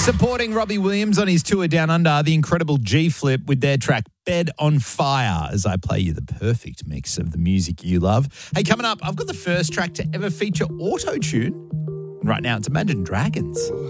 Supporting Robbie Williams on his tour Down Under, the incredible G-Flip with their track Bed on Fire, as I play you the perfect mix of the music you love. Hey, coming up, I've got the first track to ever feature auto-tune. Right now, it's Imagine Dragons.